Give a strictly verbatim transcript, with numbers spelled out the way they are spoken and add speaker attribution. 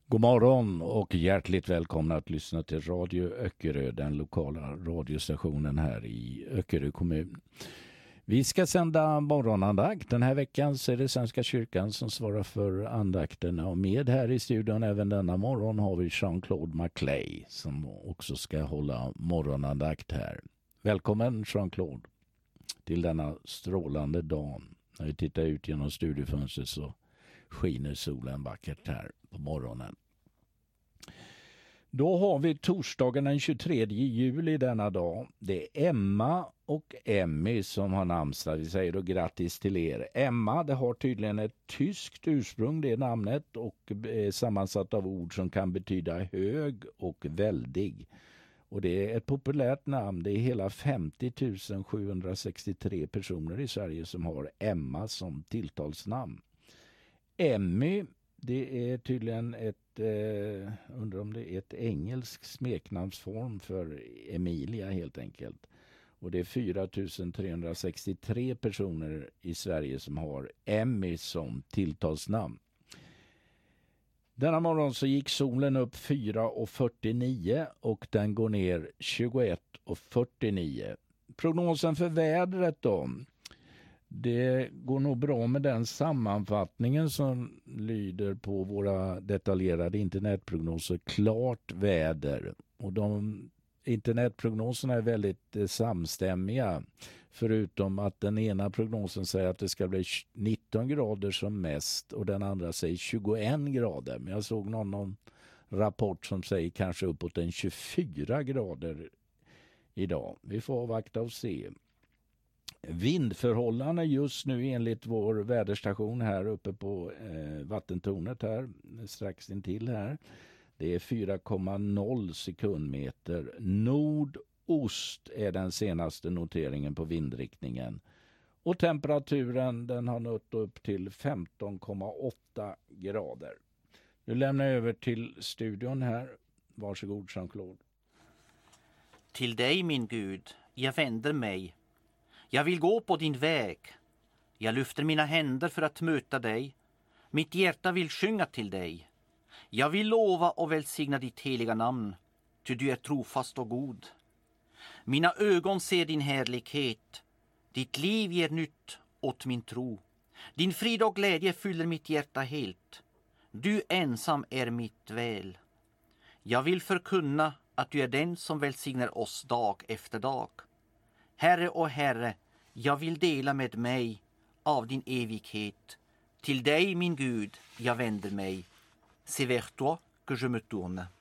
Speaker 1: God morgon och hjärtligt välkomna att lyssna till Radio Öckerö, den lokala radiostationen här i Öckerö kommun. Vi ska sända morgonandakt. Den här veckan så är det Svenska kyrkan som svarar för andakterna, och med här i studion även denna morgon har vi Jean-Claude Maclay som också ska hålla morgonandakt här. Välkommen Jean-Claude till denna strålande dag. När vi tittar ut genom studiofönstret så skiner solen vackert här på morgonen. Då har vi torsdagen den tjugotredje juli denna dag. Det är Emma och Emmy som har namnsdag. Vi säger då grattis till er. Emma, det har tydligen ett tyskt ursprung, det namnet, och är sammansatt av ord som kan betyda hög och väldig. Och det är ett populärt namn. Det är hela femtio tusen sjuhundrasextiotre personer i Sverige som har Emma som tilltalsnamn. Emmy, det är tydligen ett, eh, undrar om det är ett engelsk smeknamnsform för Emilia helt enkelt. Och det är fyra tusen trehundrasextiotre personer i Sverige som har Emmy som tilltalsnamn. Denna morgon så gick solen upp fyra fyrtionio och den går ner tjugoett fyrtionio. Prognosen för vädret då? Det går nog bra med den sammanfattningen som lyder på våra detaljerade internetprognoser. Klart väder. Och de internetprognoserna är väldigt eh, samstämmiga. Förutom att den ena prognosen säger att det ska bli nitton grader som mest och den andra säger tjugoett grader. Men jag såg någon, någon rapport som säger kanske uppåt en tjugofyra grader idag. Vi får avvakta och se. Vindförhållanden just nu enligt vår väderstation här uppe på eh, vattentornet här strax intill här. Det är fyra komma noll sekundmeter. Nordost är den senaste noteringen på vindriktningen. Och temperaturen den har nått upp till femton komma åtta grader. Nu lämnar jag över till studion här. Varsågod Jean-Claude.
Speaker 2: Till dig min Gud, jag vänder mig. Jag vill gå på din väg. Jag lyfter mina händer för att möta dig. Mitt hjärta vill sjunga till dig. Jag vill lova och välsigna ditt heliga namn, ty du är trofast och god. Mina ögon ser din härlighet. Ditt liv ger nytt åt min tro. Din frid och glädje fyller mitt hjärta helt. Du ensam är mitt väl. Jag vill förkunna att du är den som välsignar oss dag efter dag. Herre och Herre, jag vill dela med mig av din evighet. Till dig min Gud, jag vänder mig. C'est vers toi que je me tourne.